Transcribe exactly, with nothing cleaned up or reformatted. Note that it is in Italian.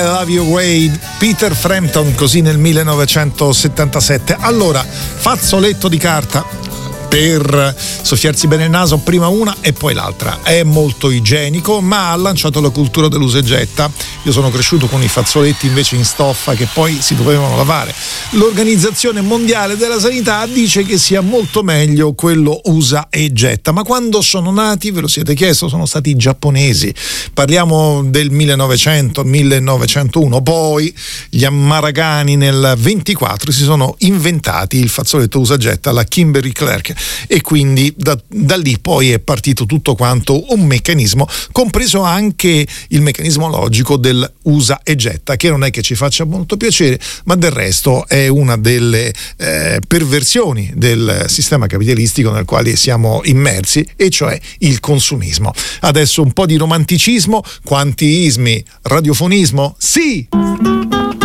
Love You Way, Peter Frampton, così nel millenovecentosettantasette. Allora, fazzoletto di carta per soffiarsi bene il naso, prima una e poi l'altra. È molto igienico, ma ha lanciato la cultura dell'usa e getta. Io sono cresciuto con i fazzoletti invece in stoffa che poi si dovevano lavare. L'Organizzazione Mondiale della Sanità dice che sia molto meglio quello usa e getta, ma quando sono nati, ve lo siete chiesto, sono stati i giapponesi. Parliamo del millenovecento millenovecentouno, poi gli Amaragani nel ventiquattro si sono inventati il fazzoletto usa e getta, la Kimberly-Clark, e quindi da, da lì poi è partito tutto quanto un meccanismo, compreso anche il meccanismo logico del usa e getta, che non è che ci faccia molto piacere, ma del resto è una delle eh, perversioni del sistema capitalistico nel quale siamo immersi, e cioè il consumismo. Adesso un po' di romanticismo, quanti ismi, radiofonismo, sì!